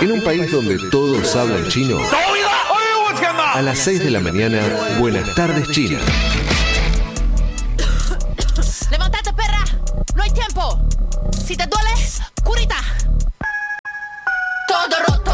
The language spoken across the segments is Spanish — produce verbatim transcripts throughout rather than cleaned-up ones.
En un país donde todos hablan chino, a las seis de la mañana, Buenas Tardes China. ¡Levántate, perra! ¡No hay tiempo! Si te duele, curita. Todo roto.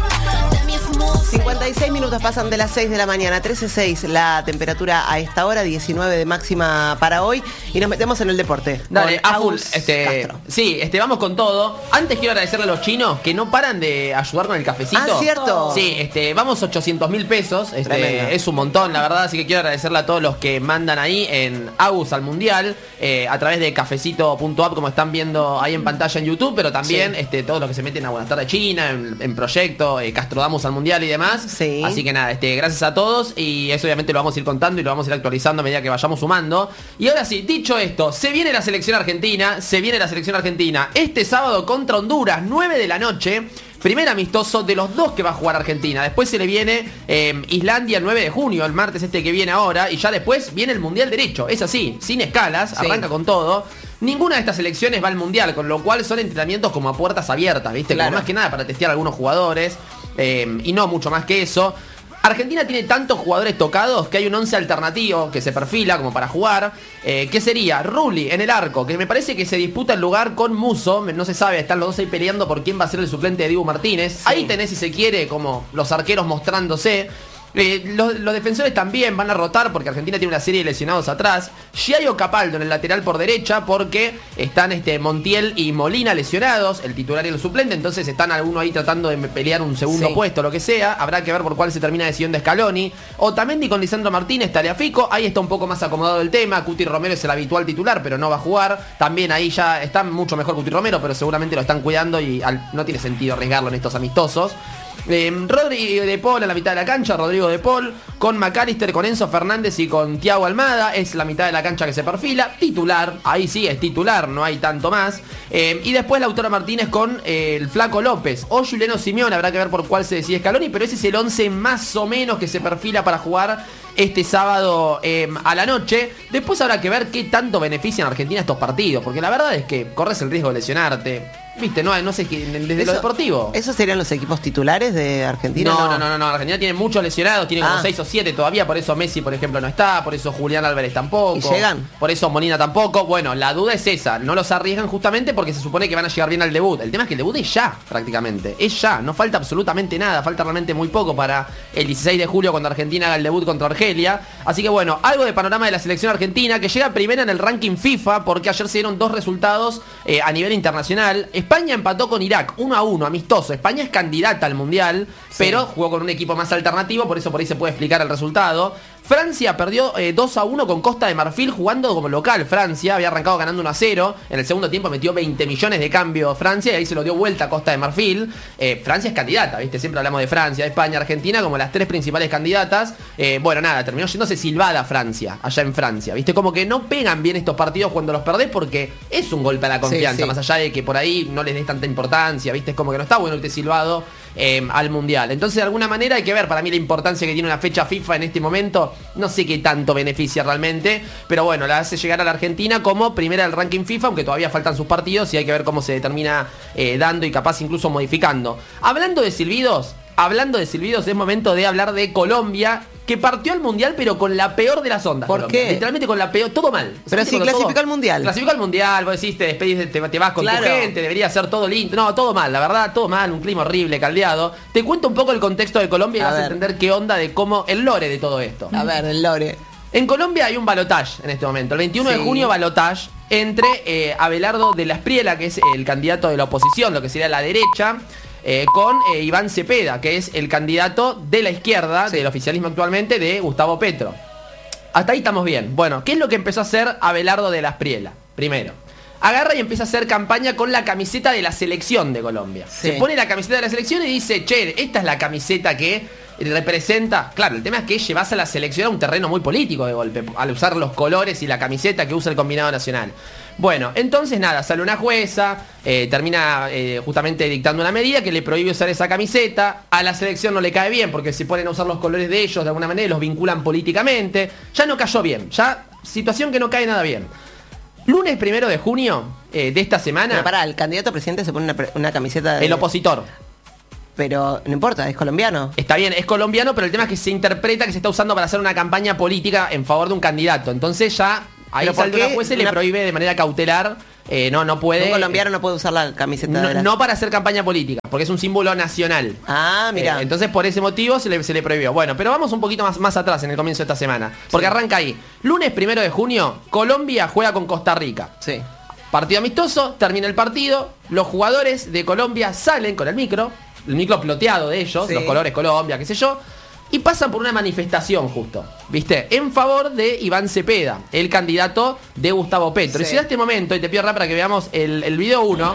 cincuenta y seis minutos pasan de las seis de la mañana, trece coma seis la temperatura a esta hora, diecinueve de máxima para hoy, y nos metemos en el deporte. Dale, con a full. Agus Este, Castro. sí, este, vamos con todo. Antes quiero agradecerle a los chinos que no paran de ayudar con el cafecito. Ah, ¿cierto? Sí, este, vamos ochocientos mil pesos. Este, Tremendo. es un montón, la verdad. Así que quiero agradecerle a todos los que mandan ahí en Agus al Mundial, eh, a través de cafecito punto app, como están viendo ahí en pantalla en YouTube, pero también Sí. este, todos los que se meten a Buenas Tardes China, en, en Proyecto, eh, Castrodamos al Mundial y demás. Sí. Así que nada, este, gracias a todos, y eso obviamente lo vamos a ir contando y lo vamos a ir actualizando a medida que vayamos sumando. Y ahora sí, dicho esto, se viene la selección argentina, se viene la selección argentina este sábado contra Honduras, nueve de la noche. Primer amistoso de los dos que va a jugar Argentina. Después se le viene eh, Islandia el nueve de junio, el martes este que viene ahora. Y ya después viene el Mundial derecho. Es así, sin escalas, Sí. arranca con todo. Ninguna de estas selecciones va al Mundial, con lo cual son entrenamientos como a puertas abiertas, ¿viste? Claro. Como más que nada para testear a algunos jugadores. eh, y no mucho más que eso. Argentina tiene tantos jugadores tocados que hay un once alternativo que se perfila como para jugar, eh, que sería Rulli en el arco, que me parece que se disputa el lugar con Musso, no se sabe, están los dos ahí peleando por quién va a ser el suplente de Dibu Martínez. Sí. Ahí tenés, si se quiere, como los arqueros mostrándose. Eh, los, los defensores también van a rotar porque Argentina tiene una serie de lesionados atrás. Giaio Capaldo en el lateral por derecha porque están este, Montiel y Molina lesionados, el titular y el suplente, entonces están algunos ahí tratando de pelear un segundo Sí. puesto, lo que sea. Habrá que ver por cuál se termina decidiendo Scaloni. Otamendi con Lisandro Martínez, Tagliafico, ahí está un poco más acomodado el tema. Cuti Romero es el habitual titular, pero no va a jugar. También ahí ya está mucho mejor Cuti Romero, pero seguramente lo están cuidando y al, no tiene sentido arriesgarlo en estos amistosos. Eh, Rodri de Paul en la mitad de la cancha, Rodrigo de Paul, con McAllister, con Enzo Fernández y con Thiago Almada, es la mitad de la cancha que se perfila, titular, ahí sí es titular, no hay tanto más. Eh, y después Lautaro Martínez con eh, el Flaco López o Juliano Simeone, habrá que ver por cuál se decide Scaloni, pero ese es el once más o menos que se perfila para jugar este sábado eh, a la noche. Después habrá que ver qué tanto benefician a Argentina estos partidos, porque la verdad es que corres el riesgo de lesionarte. Viste, no, no sé, desde Eso- lo deportivo. ¿Esos serían los equipos titulares de Argentina? No, no, no, no, no, Argentina tiene muchos lesionados, tiene como Ah. seis o siete todavía, por eso Messi, por ejemplo, no está, por eso Julián Álvarez tampoco. ¿Y llegan? Por eso Molina tampoco. Bueno, la duda es esa, no los arriesgan justamente porque se supone que van a llegar bien al debut. El tema es que el debut es ya, prácticamente, es ya, no falta absolutamente nada, falta realmente muy poco para el dieciséis de julio cuando Argentina haga el debut contra Argelia. Así que bueno, algo de panorama de la selección argentina, que llega primera en el ranking FIFA, porque ayer se dieron dos resultados eh, a nivel internacional. España empató con Irak, uno a uno, amistoso. España es candidata al Mundial, Sí. pero jugó con un equipo más alternativo, por eso por ahí se puede explicar el resultado. Francia perdió eh, dos a uno con Costa de Marfil jugando como local. Francia había arrancado ganando uno a cero. En el segundo tiempo metió veinte millones de cambio Francia y ahí se lo dio vuelta a Costa de Marfil. Eh, Francia es candidata, ¿viste? Siempre hablamos de Francia, España, Argentina como las tres principales candidatas. Eh, bueno, nada, terminó yéndose silbada Francia, allá en Francia. ¿Viste? Como que no pegan bien estos partidos cuando los perdés porque es un golpe a la confianza, Sí, sí. más allá de que por ahí no les des tanta importancia, ¿viste? Es como que no está bueno irte silbado eh, al Mundial. Entonces, de alguna manera hay que ver para mí la importancia que tiene una fecha FIFA en este momento. No sé qué tanto beneficia realmente, pero bueno, la hace llegar a la Argentina como primera del ranking FIFA, aunque todavía faltan sus partidos y hay que ver cómo se determina eh, dando y capaz incluso modificando. Hablando de silbidos, hablando de silbidos, es momento de hablar de Colombia, que partió al Mundial pero con la peor de las ondas. ¿Por Colombia. qué? Literalmente con la peor, todo mal. Pero Sí, si con clasificó todo. al Mundial. Clasificó al Mundial, vos decís, te despedís, te, te vas con Claro. tu gente, debería ser todo lindo. No, todo mal, la verdad, todo mal, un clima horrible, caldeado. Te cuento un poco el contexto de Colombia y A vas a ver. entender qué onda de cómo, el lore de todo esto. A ver, el Lore. En Colombia hay un balotaje en este momento. El veintiuno Sí. de junio, balotaje entre eh, Abelardo de la Espriela, que es el candidato de la oposición, lo que sería la derecha, eh, con eh, Iván Cepeda, que es el candidato de la izquierda, Sí. del oficialismo actualmente, de Gustavo Petro. Hasta ahí estamos bien. Bueno, ¿qué es lo que empezó a hacer Abelardo de la Espriela? Primero, agarra y empieza a hacer campaña con la camiseta de la selección de Colombia. Sí. Se pone la camiseta de la selección y dice, che, esta es la camiseta que representa. Claro, el tema es que llevas a la selección a un terreno muy político de golpe, al usar los colores y la camiseta que usa el combinado nacional. Bueno, entonces nada, sale una jueza, eh, termina eh, justamente dictando una medida que le prohíbe usar esa camiseta. A la selección no le cae bien porque se ponen a usar los colores de ellos de alguna manera y los vinculan políticamente. Ya no cayó bien, ya situación que no cae nada bien. Lunes primero de junio eh, de esta semana, Pero pará, el candidato a presidente se pone una, pre- una camiseta de... el opositor. pero no importa, es colombiano. Está bien, es colombiano, pero el tema es que se interpreta que se está usando para hacer una campaña política en favor de un candidato. Entonces ya ahí sale una juez y le prohíbe de manera cautelar. Eh, no, no puede. Un colombiano no puede usar la camiseta no, de la... no para hacer campaña política, porque es un símbolo nacional. Ah, mira. Eh, entonces por ese motivo se le, se le prohibió. Bueno, pero vamos un poquito más, más atrás en el comienzo de esta semana. Porque sí. Arranca ahí. Lunes primero de junio, Colombia juega con Costa Rica. Sí. Partido amistoso, termina el partido. Los jugadores de Colombia salen con el micro. El micro ploteado de ellos, sí. Los colores Colombia, qué sé yo. Y pasan por una manifestación justo, ¿viste? En favor de Iván Cepeda, el candidato de Gustavo Petro. Sí. Y si da este momento, y te pido rap para que veamos el, el video uno,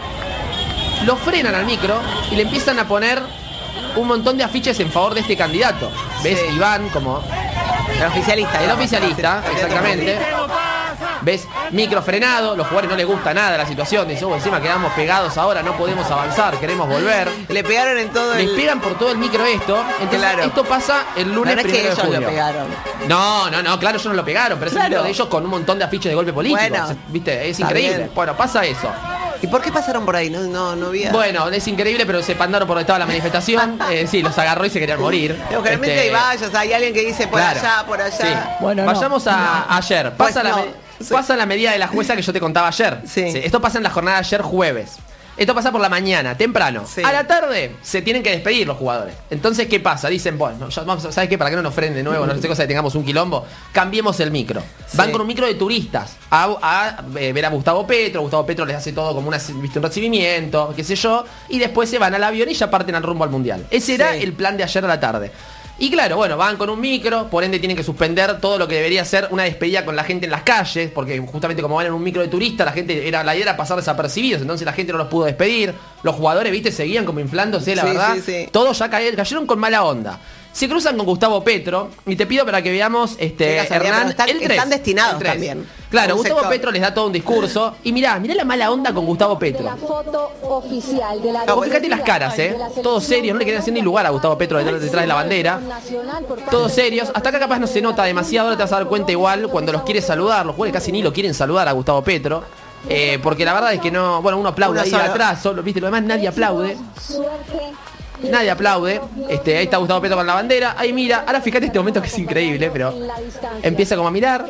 lo frenan al micro y le empiezan a poner un montón de afiches en favor de este candidato. ¿Ves? Sí. Iván como... El oficialista. El oficialista, sí. Exactamente. ¿Ves? Micro frenado, los jugadores no les gusta nada la situación. Dicen, oh, encima quedamos pegados ahora, no podemos avanzar, queremos volver. Le pegaron en todo Les el... pegan por todo el micro esto. Entonces claro. Esto pasa el lunes primero es que de junio. Lo pegaron. No, no, no, claro, ellos no lo pegaron, pero es claro. el video de ellos con un montón de afiches de golpe político. Bueno, ¿viste? Es increíble. Bien. Bueno, pasa eso. ¿Y por qué pasaron por ahí? No, no, no había... Bueno, es increíble, pero se pandaron por donde estaba la manifestación. eh, sí, los agarró y se querían morir. Generalmente este... hay vallas, hay alguien que dice por claro. allá, por allá. Sí. Bueno, Vayamos no. a no. ayer. Pasa, pues la, no. me... sí. pasa la medida de la jueza que yo te contaba ayer. Sí. Sí. Esto pasa en la jornada de ayer jueves. Esto pasa por la mañana, temprano. Sí. A la tarde se tienen que despedir los jugadores. Entonces, ¿qué pasa? Dicen, bueno, ya vamos, ¿sabes qué? Para que no nos frenen de nuevo, no sé cosa que tengamos un quilombo, cambiemos el micro. Sí. Van con un micro de turistas a, a, a ver a Gustavo Petro. Gustavo Petro les hace todo como una, ¿viste? Un recibimiento, qué sé yo. Y después se van al avión y ya parten al rumbo al Mundial. Ese era sí. el plan de ayer a la tarde. Y claro, bueno, van con un micro, por ende tienen que suspender todo lo que debería ser una despedida con la gente en las calles, porque justamente como van en un micro de turista, la gente era la idea era pasar desapercibidos, entonces la gente no los pudo despedir. Los jugadores, viste, seguían como inflándose, la sí, verdad. Sí, sí. Todos ya cayeron, cayeron con mala onda. Se cruzan con Gustavo Petro y te pido para que veamos este sí, Hernán, están, el tres, están destinados el tres. También. Claro, Gustavo sector. Petro les da todo un discurso y mirá, mirá la mala onda con Gustavo Petro. La foto oficial de la no, fíjate las caras, eh. Todos serios, no le querían hacer ni lugar a Gustavo Petro detrás, detrás de la bandera. Todos serios. Hasta acá capaz no se nota demasiado, ahora te vas a dar cuenta igual cuando los quieres saludar. Los jugadores casi ni lo quieren saludar a Gustavo Petro. Eh, porque la verdad es que no, bueno, uno aplaude uno ahí solo. atrás, solo, viste, lo demás nadie aplaude. Nadie aplaude. Este, ahí está Gustavo Petro con la bandera. Ahí mira. Ahora fíjate este momento que es increíble, pero empieza como a mirar.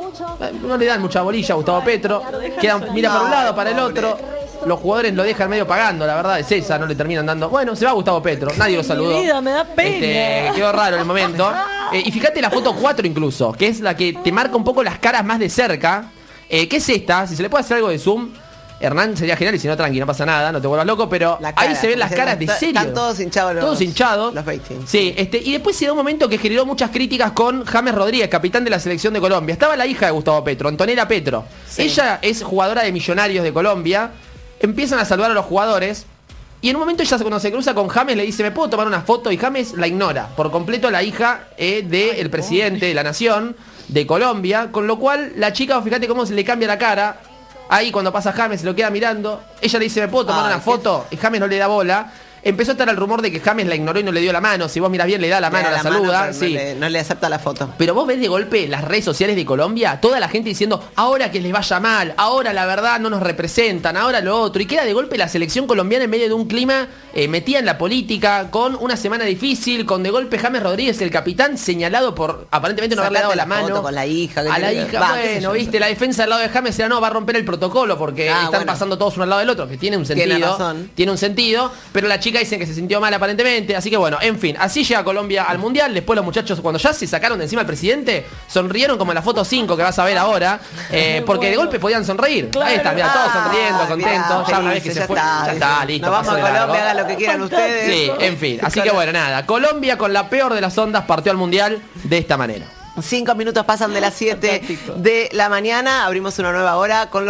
No le dan mucha bolilla a Gustavo Petro. Queda, mira para un lado, para el otro. Los jugadores lo dejan medio pagando, la verdad es esa, no le terminan dando. Bueno, se va Gustavo Petro, nadie lo saludó. Mi vida, me da pena. Este, quedó raro el momento. Eh, y fíjate la foto cuatro incluso, que es la que te marca un poco las caras más de cerca. Eh, ¿Qué es esta? Si se le puede hacer algo de zoom. Hernán sería genial y si no, tranqui, no pasa nada, no te vuelvas loco, pero cara, ahí se ven las caras de serio. Están todos hinchados los, todos hinchados. Los ratings. Sí, este, y después se da un momento que generó muchas críticas con James Rodríguez, capitán de la selección de Colombia. Estaba la hija de Gustavo Petro, Antonella Petro. Sí. Ella es jugadora de Millonarios de Colombia. Empiezan a saludar a los jugadores. Y en un momento ella cuando se cruza con James le dice, ¿me puedo tomar una foto? Y James la ignora. Por completo a la hija eh, del presidente de la nación de Colombia. Con lo cual la chica, fíjate cómo se le cambia la cara. Ahí cuando pasa James se lo queda mirando. Ella le dice, ¿me puedo tomar ah, una foto? Y James no le da bola. Empezó a estar el rumor de que James la ignoró y no le dio la mano. Si vos mirás bien, le da la mano, la, la saluda. Mano, sí. no, le, no le acepta la foto. Pero vos ves de golpe las redes sociales de Colombia, toda la gente diciendo, ahora que les vaya mal, ahora la verdad no nos representan, ahora lo otro. Y queda de golpe la selección colombiana en medio de un clima eh, metida en la política, con una semana difícil, con de golpe James Rodríguez, el capitán, señalado por aparentemente no haberle dado la, la mano. Con la hija. A la hija, va, bueno, viste, la defensa del lado de James era, no, va a romper el protocolo porque ah, están bueno. pasando todos uno al lado del otro, que tiene un sentido. Tiene razón. Tiene un sentido, pero la chica dice que se sintió mal aparentemente, así que bueno, en fin, así llega Colombia al Mundial. Después los muchachos, cuando ya se sacaron de encima al presidente, sonrieron como en la foto cinco que vas a ver ahora, eh, porque de golpe podían sonreír. Claro. Ahí está, mira, todos sonriendo, contentos, ya una vez que se fue, ya está, listo. Nos vamos a Colombia, hagan lo que quieran ustedes. Sí, en fin, así que bueno, nada, Colombia con la peor de las ondas partió al Mundial de esta manera. Cinco minutos pasan de las siete de la mañana, abrimos una nueva hora con los